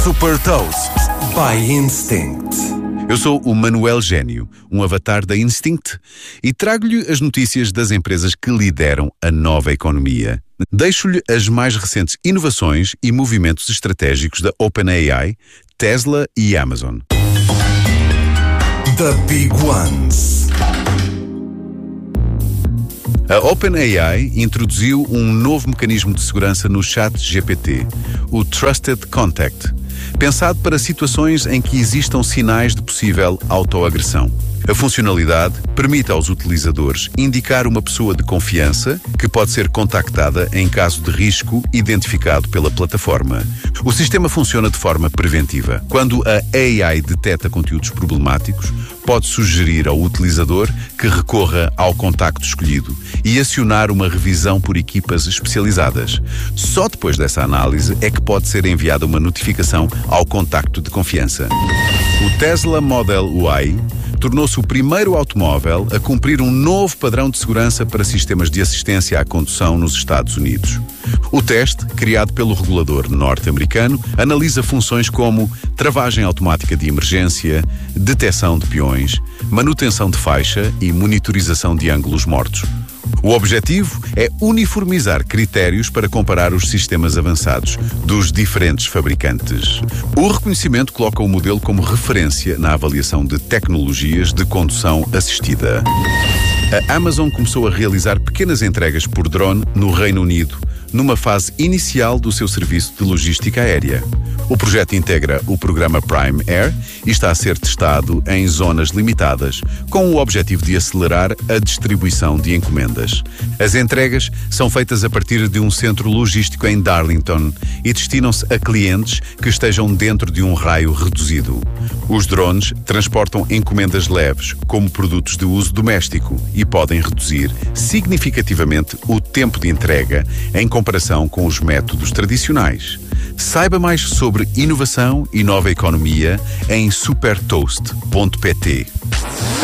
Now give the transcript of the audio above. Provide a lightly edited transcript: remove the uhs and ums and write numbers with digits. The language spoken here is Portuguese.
Super Toast by Instinct. Eu sou o Manuel Gênio, um avatar da Instinct, e trago-lhe as notícias das empresas que lideram a nova economia. Deixo-lhe as mais recentes inovações e movimentos estratégicos da OpenAI, Tesla e Amazon. The Big Ones. A OpenAI introduziu um novo mecanismo de segurança no ChatGPT, o Trusted Contact, pensado para situações em que existam sinais de possível autoagressão. A funcionalidade permite aos utilizadores indicar uma pessoa de confiança que pode ser contactada em caso de risco identificado pela plataforma. O sistema funciona de forma preventiva. Quando a AI detecta conteúdos problemáticos, pode sugerir ao utilizador que recorra ao contacto escolhido e acionar uma revisão por equipas especializadas. Só depois dessa análise é que pode ser enviada uma notificação ao contacto de confiança. O Tesla Model Y tornou-se o primeiro automóvel a cumprir um novo padrão de segurança para sistemas de assistência à condução nos Estados Unidos. O teste, criado pelo regulador norte-americano, analisa funções como travagem automática de emergência, detecção de peões, manutenção de faixa e monitorização de ângulos mortos. O objetivo é uniformizar critérios para comparar os sistemas avançados dos diferentes fabricantes. O reconhecimento coloca o modelo como referência na avaliação de tecnologias de condução assistida. A Amazon começou a realizar pequenas entregas por drone no Reino Unido, numa fase inicial do seu serviço de logística aérea. O projeto integra o programa Prime Air e está a ser testado em zonas limitadas, com o objetivo de acelerar a distribuição de encomendas. As entregas são feitas a partir de um centro logístico em Darlington e destinam-se a clientes que estejam dentro de um raio reduzido. Os drones transportam encomendas leves, como produtos de uso doméstico, e podem reduzir significativamente o tempo de entrega em comparação com os métodos tradicionais. Saiba mais sobre inovação e nova economia em supertoast.pt.